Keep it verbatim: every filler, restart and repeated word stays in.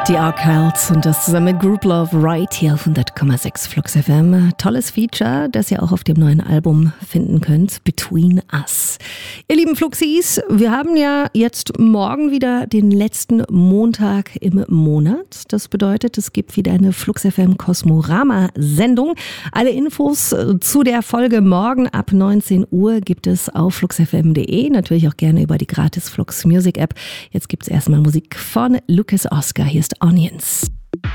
Die Archiles und das zusammen mit Group Love right hier auf hundert Komma sechs Flux F M. Tolles Feature, das ihr auch auf dem neuen Album finden könnt, Between Us. Ihr lieben Fluxis, wir haben ja jetzt morgen wieder den letzten Montag im Monat. Das bedeutet, es gibt wieder eine Flux F M Kosmorama-Sendung. Alle Infos zu der Folge morgen ab neunzehn Uhr gibt es auf flux f m punkt de. Natürlich auch gerne über die gratis Flux Music App. Jetzt gibt es erstmal Musik von Lucas Oscar. Hier ist Onions.